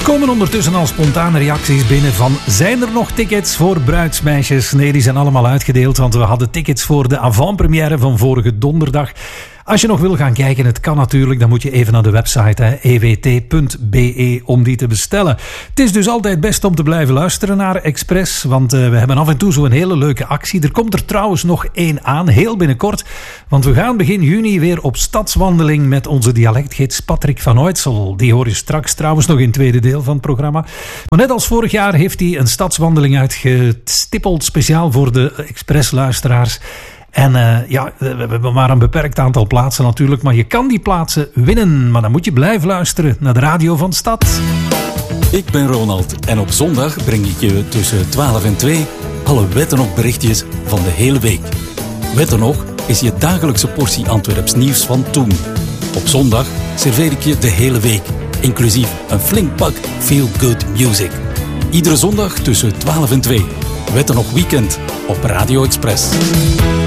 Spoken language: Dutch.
Komen ondertussen al spontane reacties binnen van: zijn er nog tickets voor bruidsmeisjes? Nee, die zijn allemaal uitgedeeld, want we hadden tickets voor de avant-première van vorige donderdag. Als je nog wil gaan kijken, het kan natuurlijk, dan moet je even naar de website ewt.be om die te bestellen. Het is dus altijd best om te blijven luisteren naar Express, want we hebben af en toe zo'n hele leuke actie. Er komt er trouwens nog één aan, heel binnenkort, want we gaan begin juni weer op stadswandeling met onze dialectgids Patrick van Oitsel. Die hoor je straks trouwens nog in het tweede deel van het programma. Maar net als vorig jaar heeft hij een stadswandeling uitgestippeld, speciaal voor de Express-luisteraars. En we hebben maar een beperkt aantal plaatsen natuurlijk, maar je kan die plaatsen winnen. Maar dan moet je blijven luisteren naar de radio van de stad. Ik ben Ronald en op zondag breng ik je tussen 12 en 2 alle Wetten nog berichtjes van de hele week. Wetten nog is je dagelijkse portie Antwerps nieuws van toen. Op zondag serveer ik je de hele week, inclusief een flink pak feel-good music. Iedere zondag tussen 12 en 2. Wetten nog weekend op Radio Express.